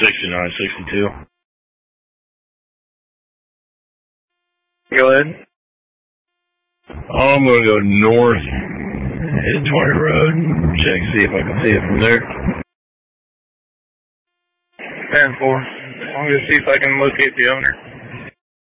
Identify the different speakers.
Speaker 1: 6962.
Speaker 2: Go ahead.
Speaker 1: I'm going to go north, hit 20 Road, check, see if I can see it from there.
Speaker 2: 10-4. I'm going to see if I can locate the owner.